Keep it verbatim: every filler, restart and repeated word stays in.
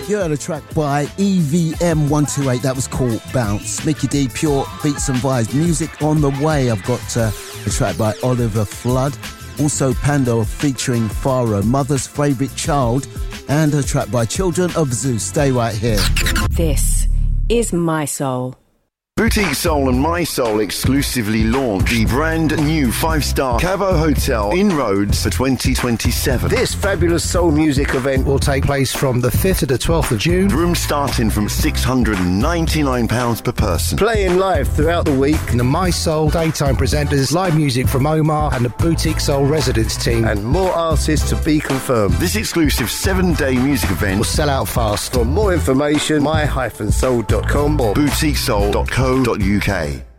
You heard a track by E V M one two eight, that was called Bounce. Mickey D, Pure Beats and Vibes. Music on the way. I've got uh, a track by Oliver Flood. Also Pando featuring Farah, Mother's Favourite Child. And a track by Children of Zeus. Stay right here. This is My Soul. Boutique Soul and My Soul exclusively launch the brand new five-star Cabo Hotel in Rhodes for twenty twenty-seven. This fabulous soul music event will take place from the fifth to the twelfth of June. Rooms starting from six hundred ninety-nine pounds per person. Playing live throughout the week. And the My Soul daytime presenters, live music from Omar and the Boutique Soul residence team. And more artists to be confirmed. This exclusive seven-day music event will sell out fast. For more information, my soul dot com or boutique soul dot co dot uk.